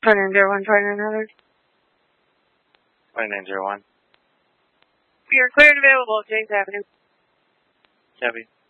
2901, trying another. 2901. You're cleared available, James Avenue. Copy.